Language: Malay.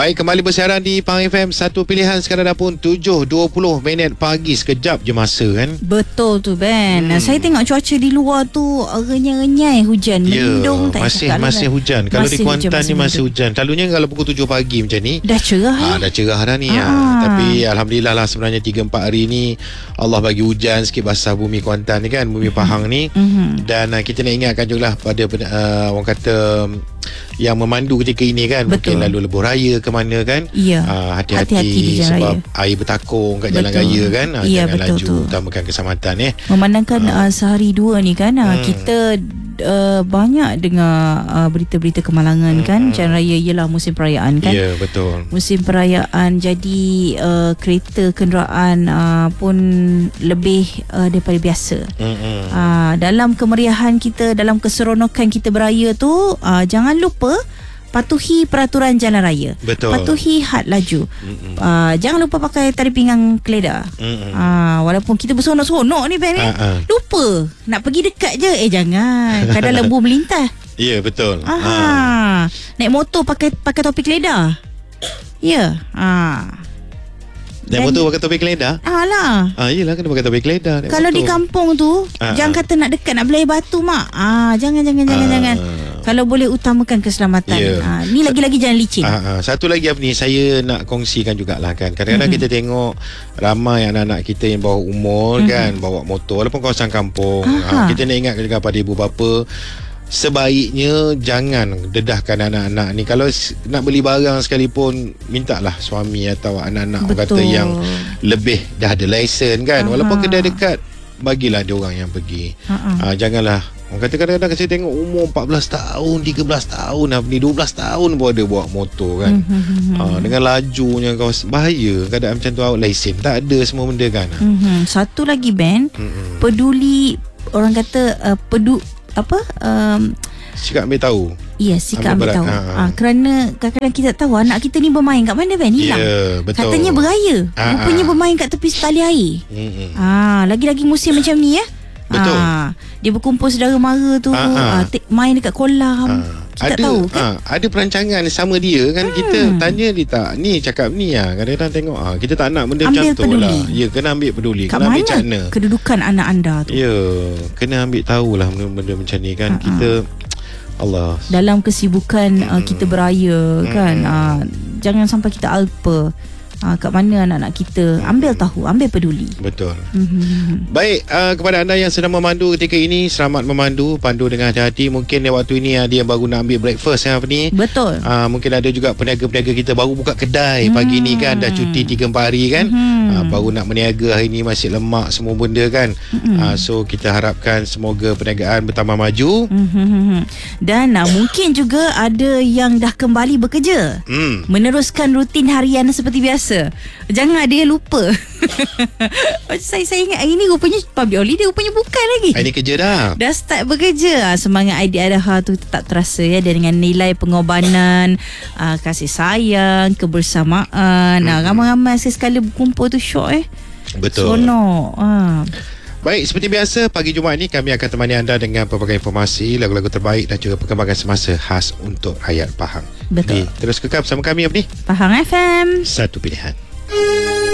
Baik, kembali bersiaran di Pahang FM. Satu pilihan sekarang dah pun 7.20 minit pagi. Sekejap je masa kan. Betul tu Ben. Saya tengok cuaca di luar tu renyai-renyai hujan. Mendung tak masih hujan. Kalau di Kuantan ni masih hujan. Selalunya kalau pukul 7 pagi macam ni dah cerah. Dah cerah dah ni. Tapi Alhamdulillah lah, sebenarnya 3-4 hari ni Allah bagi hujan sikit basah bumi Kuantan ni kan, bumi Pahang ni. Dan kita nak ingatkan juga lah pada orang kata yang memandu ketika ini kan. Betul. Mungkin lalu lebuh raya ke mana kan. Ya. Hati-hati sebab air bertakung kat jalan raya kan. Jangan laju, utamakan keselamatan memandangkan sehari dua ni kan kita banyak dengar berita-berita kemalangan kan. Jalan raya ialah musim perayaan kan. Ya, betul. Musim perayaan, jadi kereta kenderaan pun lebih daripada biasa. Dalam kemeriahan kita, dalam keseronokan kita beraya tu, jangan lupa patuhi peraturan jalan raya. Betul. Patuhi had laju. Jangan lupa pakai tali pinggang keledar. Walaupun kita bersonok-sonok ni Ben, lupa nak pergi dekat je. Jangan. Kadang lembu melintas. Ya, betul. Naik motor pakai topi keledar. Ya. Naik motor pakai topi keledar? Lah. Yelah, kena pakai topi keledar. Kalau motor di kampung tu, jangan kata nak dekat, nak belai batu mak. Jangan. Kalau boleh utamakan keselamatan. Ni lagi-lagi jangan licin. Satu lagi apa ni, saya nak kongsikan jugalah kan. Kadang-kadang kita tengok ramai anak-anak kita yang bawah umur kan, bawa motor walaupun kawasan kampung. Kita nak ingat juga pada ibu bapa, sebaiknya jangan dedahkan anak-anak ni. Kalau nak beli barang sekalipun, mintalah suami atau anak-anak orang kata yang lebih dah ada lesen kan. Walaupun kedai dekat, bagilah dia orang yang pergi. Janganlah orang kata, kadang-kadang saya tengok umur 14 tahun, 13 tahun, 12 tahun pun ada bawa motor kan. Dengan lajunya kau, bahaya keadaan macam tu. Lesen tak ada, semua benda kan. Satu lagi Ben, peduli, orang kata sikap ambil tahu. Ya, sikap ambil tahu. Kerana kadang-kadang kita tahu anak kita ni bermain kat mana Ben, hilang. Betul. Katanya beraya, rupanya bermain kat tepi tali air. Lagi-lagi musim macam ni betul. Dia berkumpul saudara mara tu, main dekat kolam. Kita tahu kan? Ada perancangan sama dia kan. Kita tanya dia tak, ni cakap ni kadang-kadang tengok kita tak nak benda ambil macam tu lah. Ya, kena ambil peduli. Kat kena ambil mana cakna kedudukan anak anda tu. Ya, kena ambil tahulah benda-benda macam ni kan. Kita Allah, dalam kesibukan kita beraya kan, jangan sampai kita alpa. Kat mana anak-anak kita, ambil tahu, ambil peduli. Betul. Baik, kepada anda yang sedang memandu ketika ini, selamat memandu, pandu dengan hati-hati. Mungkin waktu ini dia baru nak ambil breakfast apa ni. Betul. Mungkin ada juga peniaga-peniaga kita baru buka kedai pagi ni kan, dah cuti 3-4 hari kan. Baru nak meniaga hari ni, masih lemak semua benda kan. So kita harapkan semoga perniagaan bertambah maju. Dan mungkin juga ada yang dah kembali bekerja, meneruskan rutin harian seperti biasa. Jangan ada yang lupa. Saya ingat hari ni rupanya public holiday, rupanya bukan lagi. Hari ni kerja dah. Dah start bekerja. Semangat Aidiladha tu tetap terasa dengan nilai pengorbanan, kasih sayang, kebersamaan. Ramai-ramai sekali berkumpul tu syok Betul. Sonok. Baik, seperti biasa pagi Jumaat ni kami akan temani anda dengan pelbagai informasi, lagu-lagu terbaik dan juga perkembangan semasa khas untuk rakyat Pahang. Betul. Jadi, terus kekal bersama kami apa ni? Pahang FM. Satu pilihan.